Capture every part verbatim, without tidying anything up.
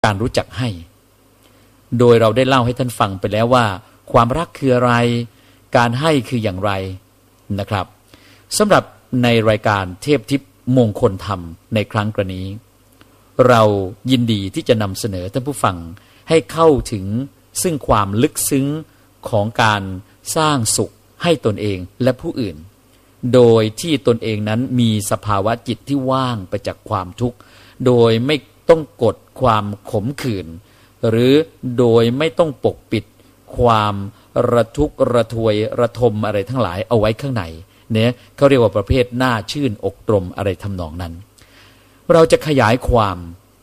การรู้จักให้โดยเราได้เล่าให้ท่านฟังไปแล้วว่าความรักคืออะไรการให้คืออย่างไรนะครับสำหรับในรายการเทพทิพย์มงคลธรรมในครั้งกรณีเรายินดีที่จะนำเสนอท่านผู้ฟังให้เข้าถึงซึ่งความลึกซึ้งของการสร้างสุขให้ตนเองและผู้อื่นโดยที่ตนเองนั้นมีสภาวะจิตที่ว่างไปจากความทุกข์โดยไม่ต้องกดความขมขื่นหรือโดยไม่ต้องปกปิดความระทุกข์ระทวยระทมอะไรทั้งหลายเอาไว้ข้างในเนี่ยเขาเรียกว่าประเภทหน้าชื่นอกตรมอะไรทำนองนั้นเราจะขยายความ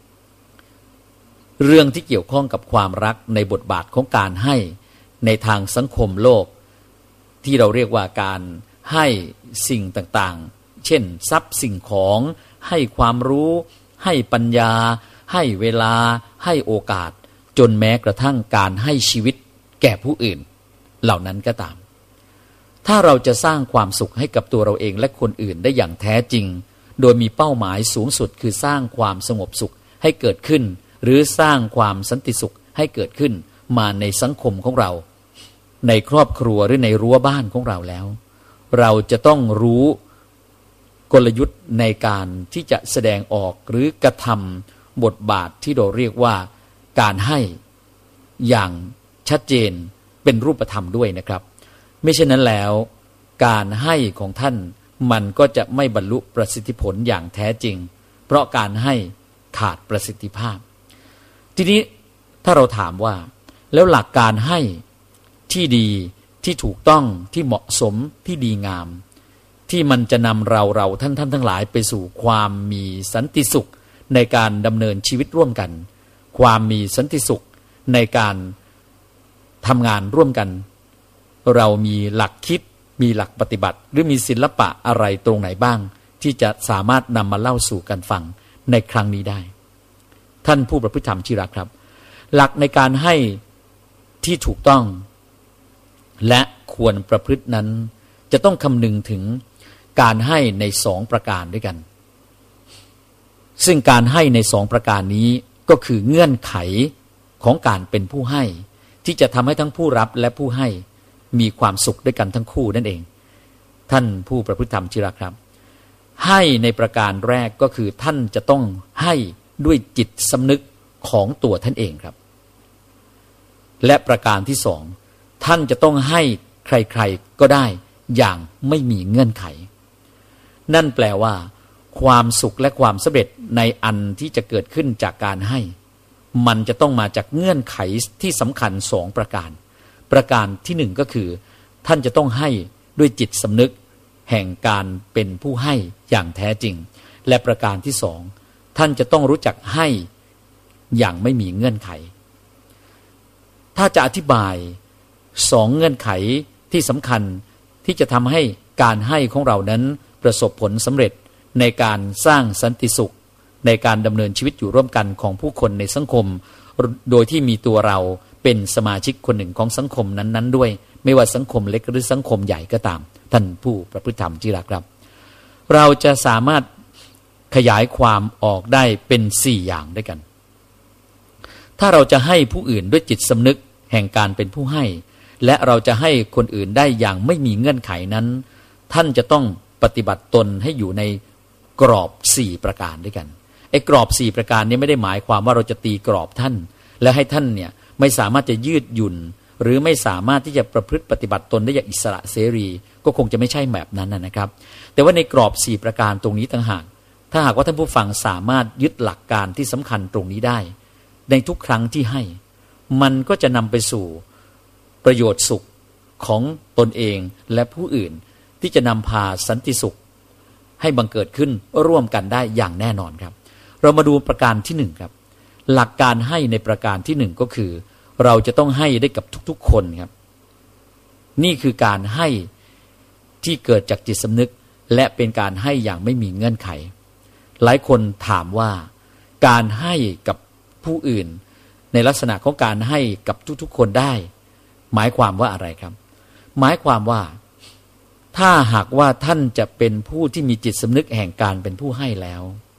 เรื่องที่เกี่ยวข้องกับความรักในบทบาทของการให้ในทางสังคมโลกที่เราเรียกว่าการให้สิ่งต่างๆเช่นทรัพย์สิ่งของให้ความรู้ให้ปัญญาให้เวลาให้โอกาสจนแม้กระทั่งการให้ชีวิตแก่ผู้อื่นเหล่านั้นก็ตามถ้าเราจะสร้างความสุขให้กับตัวเราเองและคนอื่นได้อย่างแท้จริงโดยมีเป้าหมายสูงสุดคือสร้างความสงบสุขให้เกิดขึ้นหรือสร้างความสันติสุขให้เกิดขึ้นมาในสังคมของเราในครอบครัวหรือในรั้วบ้านของเราแล้วเราจะต้องรู้กลยุทธ์ในการที่จะแสดงออกหรือกระทำบทบาทที่เราเรียกว่าการให้อย่างชัดเจนเป็นรูปธรรมด้วยนะครับไม่เช่นนั้นแล้วการให้ของท่านมันก็จะไม่บรรลุประสิทธิผลอย่างแท้จริงเพราะการให้ขาดประสิทธิภาพทีนี้ถ้าเราถามว่าแล้วหลักการให้ที่ดีที่ถูกต้องที่เหมาะสมที่ดีงามที่มันจะนำเราเราท่านท่านทั้งหลายไปสู่ความมีสันติสุขในการดำเนินชีวิตร่วมกันความมีสันติสุขในการทำงานร่วมกันเรามีหลักคิดมีหลักปฏิบัติหรือมีศิลปะอะไรตรงไหนบ้างที่จะสามารถนำมาเล่าสู่กันฟังในครั้งนี้ได้ท่านผู้ประพฤติธรรมที่รักครับหลักในการให้ที่ถูกต้องและควรประพฤตินั้นจะต้องคำนึงถึงการให้ในสองประการด้วยกันซึ่งการให้ในสองประการนี้ก็คือเงื่อนไขของการเป็นผู้ให้ที่จะทำให้ทั้งผู้รับและผู้ให้มีความสุขด้วยกันทั้งคู่นั่นเองท่านผู้ประพฤติธรรมที่รักครับให้ในประการแรกก็คือท่านจะต้องให้ด้วยจิตสำนึกของตัวท่านเองครับและประการที่สองท่านจะต้องให้ใครๆก็ได้อย่างไม่มีเงื่อนไขนั่นแปลว่าความสุขและความสำเร็จในอันที่จะเกิดขึ้นจากการให้มันจะต้องมาจากเงื่อนไขที่สำคัญสองประการประการที่หนึ่งก็คือท่านจะต้องให้ด้วยจิตสำนึกแห่งการเป็นผู้ให้อย่างแท้จริงและประการที่สองท่านจะต้องรู้จักให้อย่างไม่มีเงื่อนไขถ้าจะอธิบายสองเงื่อนไขที่สำคัญที่จะทำให้การให้ของเรานั้นประสบผลสำเร็จในการสร้างสันติสุขในการดำเนินชีวิตอยู่ร่วมกันของผู้คนในสังคมโดยที่มีตัวเราเป็นสมาชิกคนหนึ่งของสังคมนั้นๆด้วยไม่ว่าสังคมเล็กหรือสังคมใหญ่ก็ตามท่านผู้ประพฤติธรรมที่รักครับเราจะสามารถขยายความออกได้เป็นสี่อย่างด้วยกันถ้าเราจะให้ผู้อื่นด้วยจิตสำนึกแห่งการเป็นผู้ให้และเราจะให้คนอื่นได้อย่างไม่มีเงื่อนไขนั้นท่านจะต้องปฏิบัติตนให้อยู่ในกรอบสี่ประการด้วยกันไอ้กรอบสี่ประการนี้ไม่ได้หมายความว่าเราจะตีกรอบท่านและให้ท่านเนี่ยไม่สามารถจะยืดหยุ่นหรือไม่สามารถที่จะประพฤติปฏิบัติตนได้อย่างอิสระเสรีก็คงจะไม่ใช่แบบนั้นนะครับแต่ว่าในกรอบสี่ประการตรงนี้ต่างหากถ้าหากว่าท่านผู้ฟังสามารถยึดหลักการที่สำคัญตรงนี้ได้ในทุกครั้งที่ให้มันก็จะนำไปสู่ประโยชน์สุขของตนเองและผู้อื่นที่จะนำพาสันติสุขให้บังเกิดขึ้นร่วมกันได้อย่างแน่นอนครับเรามาดูประการที่หนึ่งครับหลักการให้ในประการที่หนึ่งก็คือเราจะต้องให้ได้กับทุกๆคนครับนี่คือการให้ที่เกิดจากจิตสำนึกและเป็นการให้อย่างไม่มีเงื่อนไขหลายคนถามว่าการให้กับผู้อื่นในลักษณะของการให้กับทุกๆคนได้หมายความว่าอะไรครับหมายความว่าถ้าหากว่าท่านจะเป็นผู้ที่มีจิตสำนึกแห่งการเป็นผู้ให้แล้ว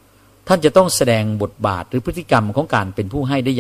ท่านจะต้องแสดงบทบาทหรือพฤติกรรมของการเป็นผู้ให้ได้